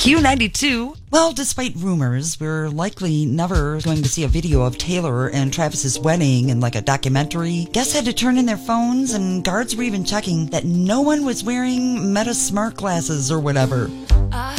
Q92. Well, despite rumors, we're likely never going to see a video of Taylor and Travis's wedding in like a documentary. Guests had to turn in their phones, and guards were even checking that no one was wearing Meta smart glasses or whatever.